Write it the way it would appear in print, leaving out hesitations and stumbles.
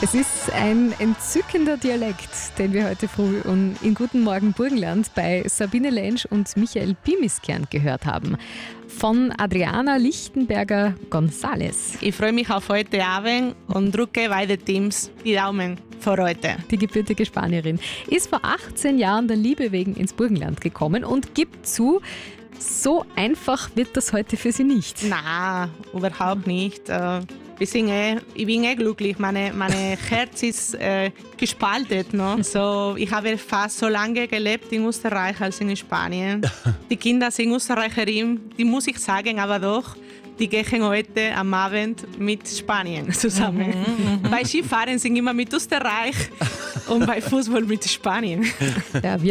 Es ist ein entzückender Dialekt, den wir heute früh in Guten Morgen Burgenland bei Sabine Lentsch und Michael Pimiskern gehört haben. Von Adriana Lichtenberger-González. Ich freue mich auf heute Abend und drücke beide Teams die Daumen für heute. Die gebürtige Spanierin ist vor 18 Jahren der Liebe wegen ins Burgenland gekommen und gibt zu, so einfach wird das heute für sie nicht. Na, überhaupt nicht. Ich bin glücklich. Meine Herz ist gespalten. No? So, ich habe fast so lange gelebt in Österreich als in Spanien. Die Kinder sind Österreicherin, die muss ich sagen, aber doch. Die gehen heute am Abend mit Spanien zusammen. Bei Skifahren sind immer mit Österreich und bei Fußball mit Spanien. Ja, wir